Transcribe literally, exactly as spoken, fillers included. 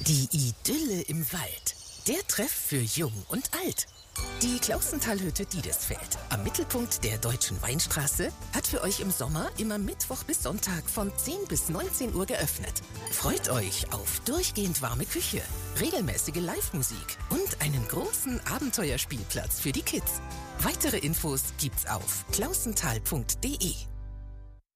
Die Idylle im Wald. Der Treff für Jung und Alt. Die Klausentalhütte Diedesfeld am Mittelpunkt der Deutschen Weinstraße hat für euch im Sommer immer Mittwoch bis Sonntag von zehn bis neunzehn Uhr geöffnet. Freut euch auf durchgehend warme Küche, regelmäßige Live-Musik und einen großen Abenteuerspielplatz für die Kids. Weitere Infos gibt's auf klausental punkt de.